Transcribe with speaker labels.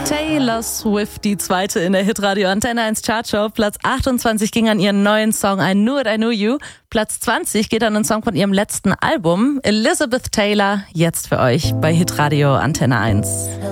Speaker 1: Taylor Swift, die zweite in der Hitradio Antenne 1 Chartshow. Platz 28 ging an ihren neuen Song I Knew It, I Knew You. Platz 20 geht an einen Song von ihrem letzten Album. Elizabeth Taylor, jetzt für euch bei Hitradio Antenne 1.